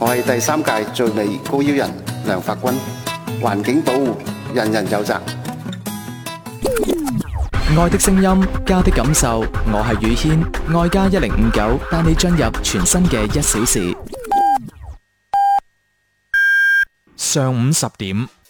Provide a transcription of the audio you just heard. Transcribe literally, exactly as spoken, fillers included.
我係第三屆最美高腰人梁發君，環境保護人人有責。 愛的聲音，家的感受，我係宇軒，愛家一零五九帶你進入全新嘅一小時。 上午十點。